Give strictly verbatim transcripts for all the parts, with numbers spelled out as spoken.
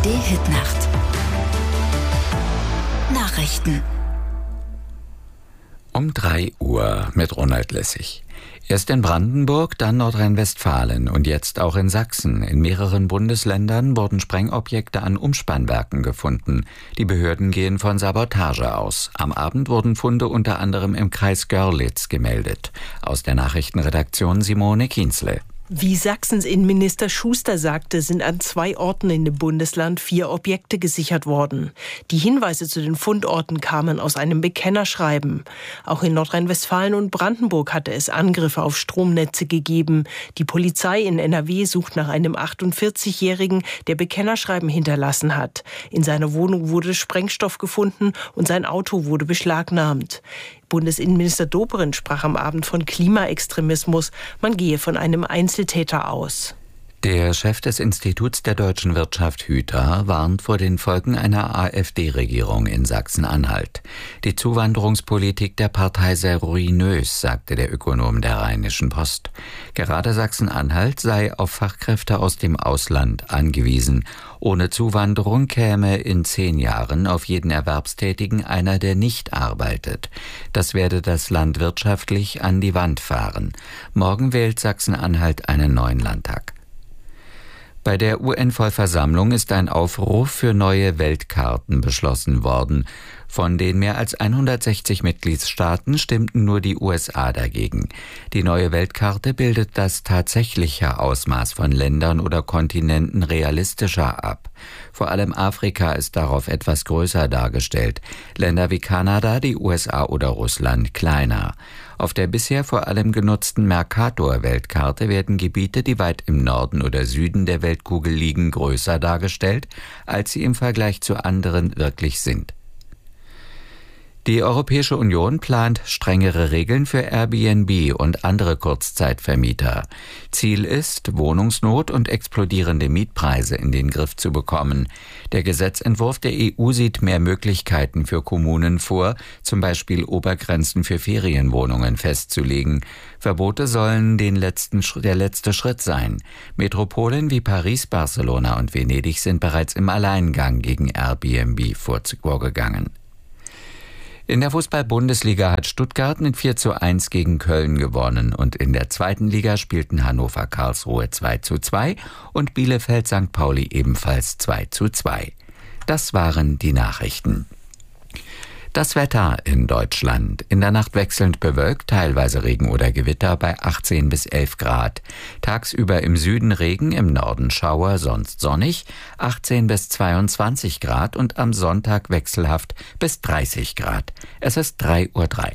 D-Hit-Nacht. Nachrichten. Um drei Uhr mit Ronald Lessig. Erst in Brandenburg, dann Nordrhein-Westfalen und jetzt auch in Sachsen. In mehreren Bundesländern wurden Sprengobjekte an Umspannwerken gefunden. Die Behörden gehen von Sabotage aus. Am Abend wurden Funde unter anderem im Kreis Görlitz gemeldet. Aus der Nachrichtenredaktion Simone Kienzle. Wie Sachsens Innenminister Schuster sagte, sind an zwei Orten in dem Bundesland vier Objekte gesichert worden. Die Hinweise zu den Fundorten kamen aus einem Bekennerschreiben. Auch in Nordrhein-Westfalen und Brandenburg hatte es Angriffe auf Stromnetze gegeben. Die Polizei in N R W sucht nach einem achtundvierzigjährigen, der Bekennerschreiben hinterlassen hat. In seiner Wohnung wurde Sprengstoff gefunden und sein Auto wurde beschlagnahmt. Bundesinnenminister Dobrindt sprach am Abend von Klimaextremismus. Man gehe von einem Einzeltäter aus. Der Chef des Instituts der deutschen Wirtschaft Hüter warnt vor den Folgen einer AfD-Regierung in Sachsen-Anhalt. Die Zuwanderungspolitik der Partei sei ruinös, sagte der Ökonom der Rheinischen Post. Gerade Sachsen-Anhalt sei auf Fachkräfte aus dem Ausland angewiesen. Ohne Zuwanderung käme in zehn Jahren auf jeden Erwerbstätigen einer, der nicht arbeitet. Das werde das Land wirtschaftlich an die Wand fahren. Morgen wählt Sachsen-Anhalt einen neuen Landtag. Bei der U N-Vollversammlung ist ein Aufruf für neue Weltkarten beschlossen worden. Von den mehr als hundertsechzig Mitgliedstaaten stimmten nur die U S A dagegen. Die neue Weltkarte bildet das tatsächliche Ausmaß von Ländern oder Kontinenten realistischer ab. Vor allem Afrika ist darauf etwas größer dargestellt. Länder wie Kanada, die U S A oder Russland kleiner. Auf der bisher vor allem genutzten Mercator-Weltkarte werden Gebiete, die weit im Norden oder Süden der Weltkugel liegen, größer dargestellt, als sie im Vergleich zu anderen wirklich sind. Die Europäische Union plant strengere Regeln für Airbnb und andere Kurzzeitvermieter. Ziel ist, Wohnungsnot und explodierende Mietpreise in den Griff zu bekommen. Der Gesetzentwurf der E U sieht mehr Möglichkeiten für Kommunen vor, zum Beispiel Obergrenzen für Ferienwohnungen festzulegen. Verbote sollen den letzten, der letzte Schritt sein. Metropolen wie Paris, Barcelona und Venedig sind bereits im Alleingang gegen Airbnb vorgegangen. In der Fußball-Bundesliga hat Stuttgart mit vier zu eins gegen Köln gewonnen und in der zweiten Liga spielten Hannover Karlsruhe zwei zu zwei und Bielefeld Sankt Pauli ebenfalls zwei zu zwei. Das waren die Nachrichten. Das Wetter in Deutschland. In der Nacht wechselnd bewölkt, teilweise Regen oder Gewitter bei achtzehn bis elf Grad. Tagsüber im Süden Regen, im Norden Schauer, sonst sonnig, achtzehn bis zweiundzwanzig Grad und am Sonntag wechselhaft bis dreißig Grad. Es ist drei Uhr drei.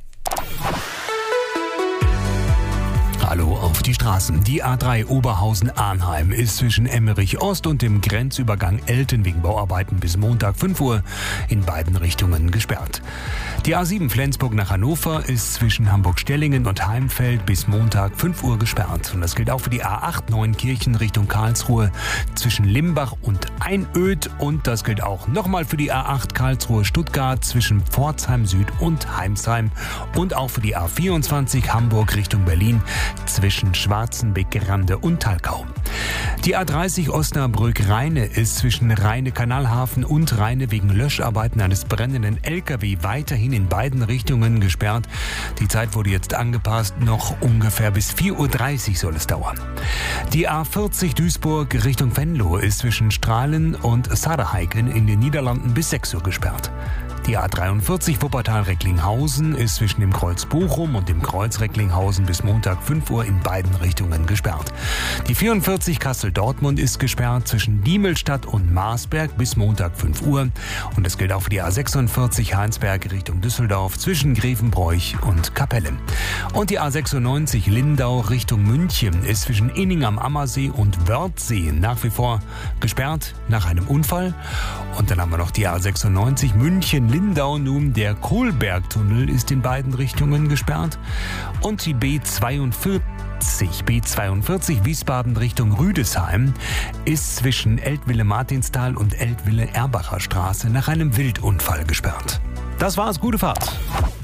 Hallo auf die Straßen. Die A drei Oberhausen-Arnheim ist zwischen Emmerich Ost und dem Grenzübergang Elten wegen Bauarbeiten bis Montag fünf Uhr in beiden Richtungen gesperrt. Die A sieben Flensburg nach Hannover ist zwischen Hamburg-Stellingen und Heimfeld bis Montag fünf Uhr gesperrt. Und das gilt auch für die A acht Neunkirchen Richtung Karlsruhe zwischen Limbach und Einöd. Und das gilt auch nochmal für die A acht Karlsruhe-Stuttgart zwischen Pforzheim Süd und Heimsheim. Und auch für die A vierundzwanzig Hamburg Richtung Berlin zwischen Schwarzenbeck-Rande und Talkau. Die A dreißig Osnabrück-Rheine ist zwischen Rheine-Kanalhafen und Rheine wegen Löscharbeiten eines brennenden L K W weiterhin in beiden Richtungen gesperrt. Die Zeit wurde jetzt angepasst, noch ungefähr bis vier Uhr dreißig soll es dauern. Die A vierzig Duisburg Richtung Venlo ist zwischen Strahlen und Saarheiken in den Niederlanden bis sechs Uhr gesperrt. Die A dreiundvierzig Wuppertal-Recklinghausen ist zwischen dem Kreuz Bochum und dem Kreuz Recklinghausen bis Montag fünf Uhr in beiden Richtungen gesperrt. Die vierundvierzig Kassel-Dortmund ist gesperrt zwischen Diemelstadt und Marsberg bis Montag fünf Uhr. Und das gilt auch für die A sechsundvierzig Heinsberg Richtung Düsseldorf zwischen Grevenbroich und Kapelle. Und die A sechsundneunzig Lindau Richtung München ist zwischen Inning am Ammersee und Wörthsee nach wie vor gesperrt nach einem Unfall. Und dann haben wir noch die A sechsundneunzig München Lindau, nun der Kohlbergtunnel ist in beiden Richtungen gesperrt. Und die B zweiundvierzig, B zweiundvierzig Wiesbaden Richtung Rüdesheim ist zwischen Eltville-Martinsthal und Eltville-Erbacher Straße nach einem Wildunfall gesperrt. Das war's, gute Fahrt.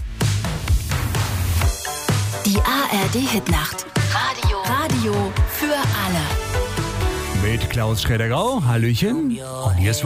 Die A R D-Hitnacht. Radio. Radio für alle. Mit Klaus Schroeder-Grau, Hallöchen. Und hier ist